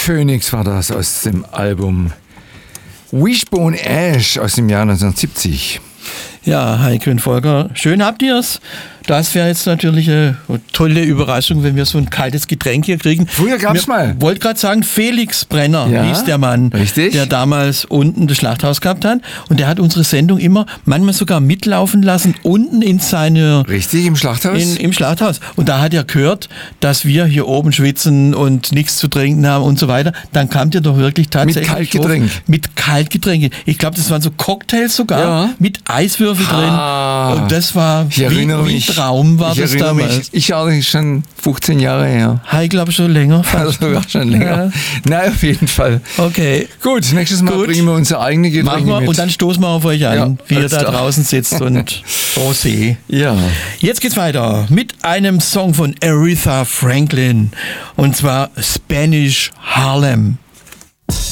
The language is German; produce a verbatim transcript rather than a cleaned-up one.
Phoenix war das aus dem Album Wishbone Ash aus dem Jahr neunzehnhundertsiebzig. Ja, Heike und Volker, schön habt ihr's. Das wäre jetzt natürlich eine tolle Überraschung, wenn wir so ein kaltes Getränk hier kriegen. Früher gab's mal. Ich wollte gerade sagen, Felix Brenner Ja, hieß der Mann, richtig. der damals unten das Schlachthaus gehabt hat. Und der hat unsere Sendung immer manchmal sogar mitlaufen lassen, unten in seine... Richtig, im Schlachthaus? In, Im Schlachthaus. Und da hat er gehört, dass wir hier oben schwitzen und nichts zu trinken haben und so weiter. Dann kam der doch wirklich tatsächlich... Mit Kaltgetränk. So, mit Kaltgetränke. Ich glaube, das waren so Cocktails sogar, Ja. mit Eiswürfel Ah. drin. Und das war Ich wie, erinnere wie mich. Traum war ich das erinnere damals. Mich, ich auch schon fünfzehn Jahre her. Ich glaube schon länger. Also Fast. sogar schon länger. Na, auf jeden Fall. Okay. Gut, nächstes Mal Gut. bringen wir unsere eigene Getränke Machen wir mit. und dann stoßen wir auf euch an, Ja, wie ihr alles da klar. draußen sitzt und Rosé. Ja. Jetzt geht's weiter mit einem Song von Aretha Franklin und zwar Spanish Harlem.